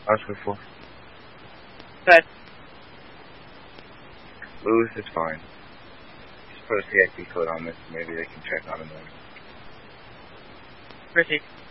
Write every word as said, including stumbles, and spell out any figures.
Oscar four. Good. Lewis is fine. Just put a C I P code on this, maybe they can check on him more. Proceed.